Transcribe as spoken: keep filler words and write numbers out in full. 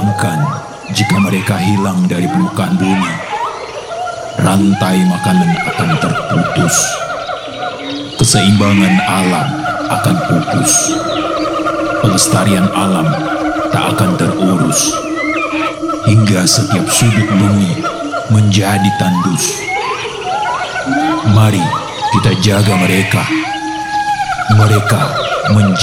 Bayangkan jika mereka hilang dari permukaan bumi, rantai makanan akan terputus, keseimbangan alam akan pupus, pelestarian alam tak akan terurus, hingga setiap sudut bumi menjadi tandus. Mari kita jaga mereka. Mereka menjadi